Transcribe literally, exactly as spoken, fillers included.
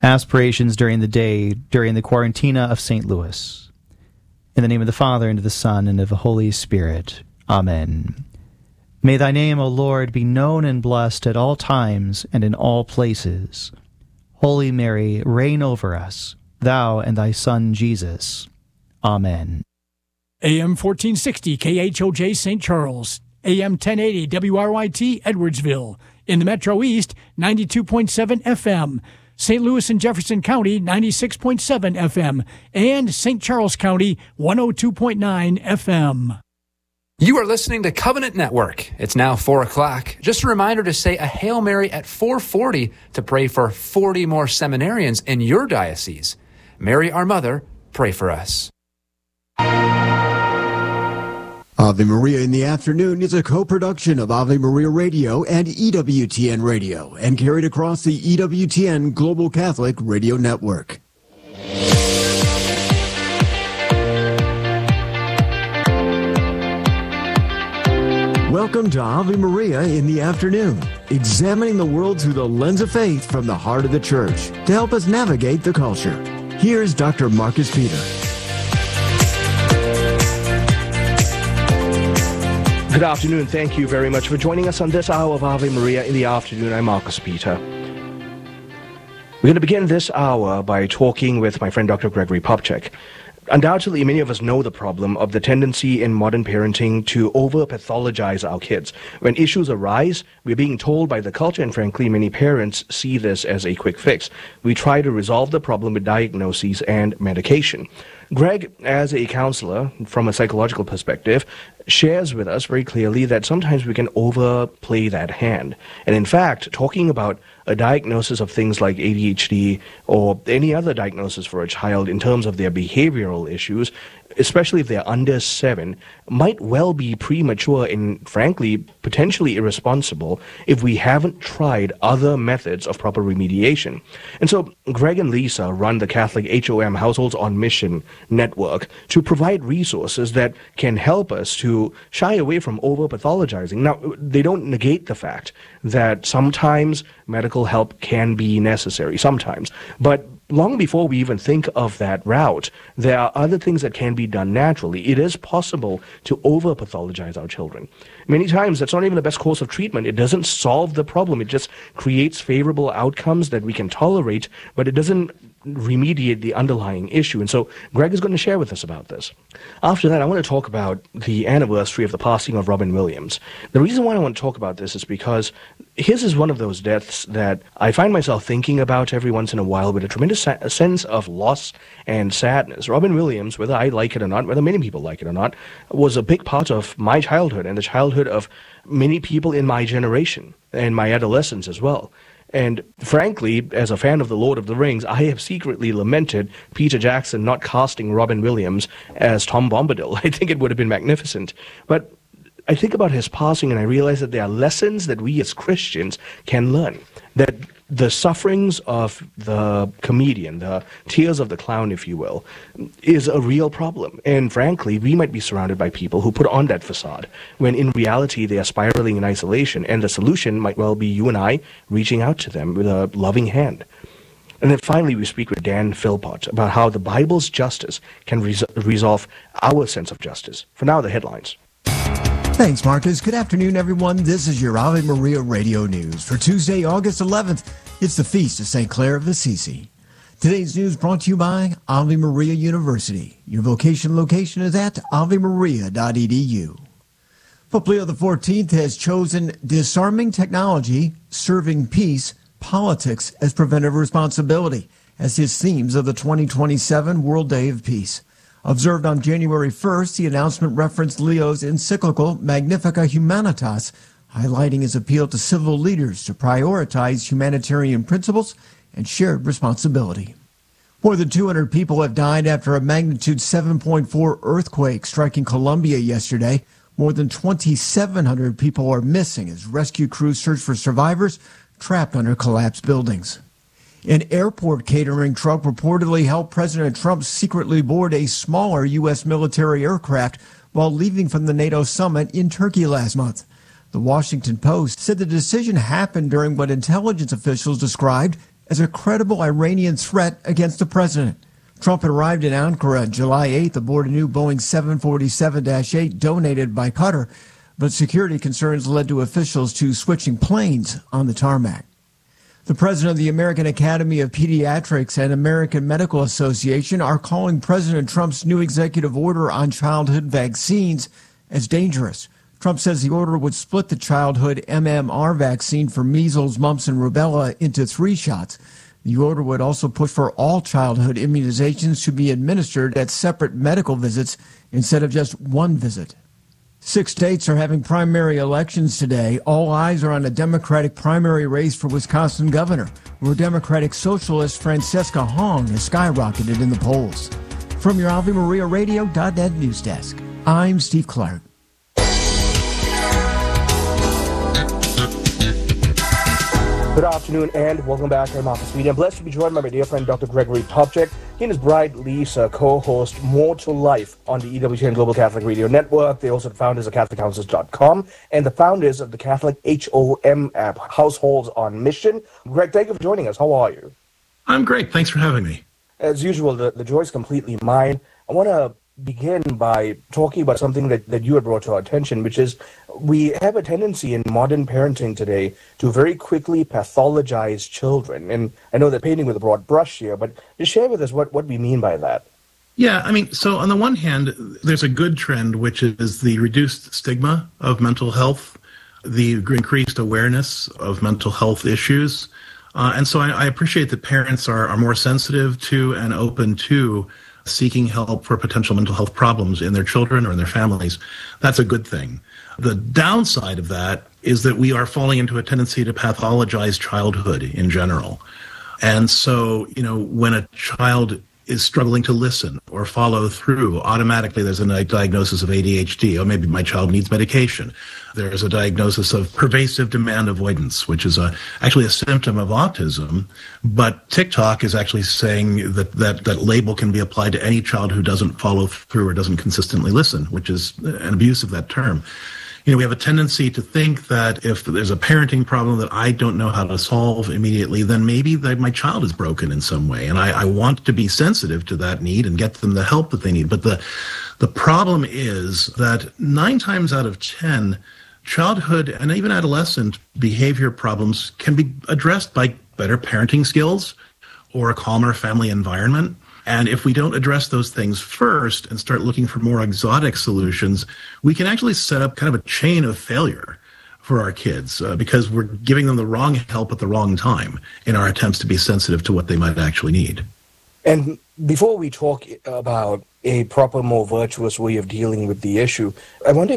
Aspirations during the day, during the Quarantina of Saint Louis. In the name of the Father, and of the Son, and of the Holy Spirit. Amen. May thy name, O Lord, be known and blessed at all times and in all places. Holy Mary, reign over us, thou and thy Son Jesus. Amen. A M fourteen sixty K H O J Saint Charles, A M ten eighty W R Y T Edwardsville. In the Metro East, ninety-two point seven F M. Saint Louis and Jefferson County, ninety-six point seven F M. And Saint Charles County, one oh two point nine F M. You are listening to Covenant Network. It's now four o'clock. Just a reminder to say a Hail Mary at four forty to pray for forty more seminarians in your diocese. Mary, our Mother, pray for us. Ave Maria in the Afternoon is a co-production of Ave Maria Radio and E W T N Radio and carried across the E W T N Global Catholic Radio Network. Welcome to Ave Maria in the Afternoon, examining the world through the lens of faith from the heart of the Church to help us navigate the culture. Here's Doctor Marcus Peter. Good afternoon. Thank you very much for joining us on this hour of Ave Maria in the Afternoon. I'm Marcus Peter. We're going to begin this hour by talking with my friend Doctor Gregory Popcak. Undoubtedly, many of us know the problem of the tendency in modern parenting to over-pathologize our kids. When issues arise, we're being told by the culture, and frankly, many parents see this as a quick fix. We try to resolve the problem with diagnoses and medication. Greg, as a counselor, from a psychological perspective, shares with us very clearly that sometimes we can overplay that hand. And in fact, talking about a diagnosis of things like A D H D or any other diagnosis for a child in terms of their behavioral issues, especially if they're under seven, might well be premature and, frankly, potentially irresponsible if we haven't tried other methods of proper remediation. And so Greg and Lisa run the Catholic H O M Households on Mission network to provide resources that can help us to shy away from over-pathologizing. Now, they don't negate the fact that sometimes medical help can be necessary, sometimes, but long before we even think of that route, there are other things that can be done naturally. It is possible to over-pathologize our children. Many times, that's not even the best course of treatment. It doesn't solve the problem. It just creates favorable outcomes that we can tolerate, but it doesn't remediate the underlying issue. And so Greg is going to share with us about this. After that, I want to talk about the anniversary of the passing of Robin Williams. The reason why I want to talk about this is because his is one of those deaths that I find myself thinking about every once in a while with a tremendous sa- a sense of loss and sadness. Robin Williams, whether I like it or not, whether many people like it or not, was a big part of my childhood and the childhood of many people in my generation and my adolescence as well. And frankly, as a fan of The Lord of the Rings, I have secretly lamented Peter Jackson not casting Robin Williams as Tom Bombadil. I think it would have been magnificent. But I think about his passing and I realize that there are lessons that we as Christians can learn. That the sufferings of the comedian, the tears of the clown, if you will, is a real problem. And frankly, we might be surrounded by people who put on that facade, when in reality they are spiraling in isolation, and the solution might well be you and I reaching out to them with a loving hand. And then finally, we speak with Dan Philpott about how the Bible's justice can res- resolve our sense of justice. For now, the headlines. Thanks, Marcus. Good afternoon, everyone. This is your Ave Maria Radio News for Tuesday, August eleventh. It's the Feast of Saint Clare of Assisi. Today's news brought to you by Ave Maria University. Your vocation location is at ave maria dot e d u. Pope Leo the fourteenth has chosen disarming technology, serving peace, politics as preventive responsibility as his themes of the twenty twenty-seven World Day of Peace. Observed on January first, the announcement referenced Leo's encyclical Magnificat Humanitas, highlighting his appeal to civil leaders to prioritize humanitarian principles and shared responsibility. More than two hundred people have died after a magnitude seven point four earthquake striking Colombia yesterday. More than twenty-seven hundred people are missing as rescue crews search for survivors trapped under collapsed buildings. An airport catering truck reportedly helped President Trump secretly board a smaller U S military aircraft while leaving from the NATO summit in Turkey last month. The Washington Post said the decision happened during what intelligence officials described as a credible Iranian threat against the president. Trump had arrived in Ankara on July eighth aboard a new Boeing seven forty-seven dash eight donated by Qatar, but security concerns led to officials to switching planes on the tarmac. The president of the American Academy of Pediatrics and American Medical Association are calling President Trump's new executive order on childhood vaccines as dangerous. Trump says the order would split the childhood M M R vaccine for measles, mumps, and rubella into three shots. The order would also push for all childhood immunizations to be administered at separate medical visits instead of just one visit. Six states are having primary elections today. All eyes are on a Democratic primary race for Wisconsin governor, where Democratic socialist Francesca Hong has skyrocketed in the polls. From your Ave Maria Radio dot net news desk, I'm Steve Clark. Good afternoon and welcome back. I'm Marcus Media. I'm blessed to be joined by my dear friend Doctor Gregory Popcak. He and his bride Lisa co-host More to Life on the E W T N Global Catholic Radio Network. They also the founders of Catholic Counselors dot com and the founders of the Catholic H O M app, Households on Mission. Greg, thank you for joining us. How are you? I'm great. Thanks for having me. As usual, the, the joy is completely mine. I want to begin by talking about something that, that you had brought to our attention, which is we have a tendency in modern parenting today to very quickly pathologize children. And I know that painting with a broad brush here, but just share with us what, what we mean by that. Yeah, I mean, so on the one hand, there's a good trend, which is the reduced stigma of mental health, the increased awareness of mental health issues. Uh, and so I, I appreciate that parents are, are more sensitive to and open to seeking help for potential mental health problems in their children or in their families. That's a good thing. The downside of that is that we are falling into a tendency to pathologize childhood in general. And so, you know, when a child is struggling to listen or follow through, automatically there's a diagnosis of A D H D. Or maybe my child needs medication. There's a diagnosis of pervasive demand avoidance, which is a, actually a symptom of autism. But TikTok is actually saying that, that that label can be applied to any child who doesn't follow through or doesn't consistently listen, which is an abuse of that term. You know, we have a tendency to think that if there's a parenting problem that I don't know how to solve immediately, then maybe that my child is broken in some way. And I, I want to be sensitive to that need and get them the help that they need. But the the problem is that nine times out of ten, childhood and even adolescent behavior problems can be addressed by better parenting skills or a calmer family environment. And if we don't address those things first and start looking for more exotic solutions, we can actually set up kind of a chain of failure for our kids uh, because we're giving them the wrong help at the wrong time in our attempts to be sensitive to what they might actually need. And before we talk about a proper, more virtuous way of dealing with the issue, I wonder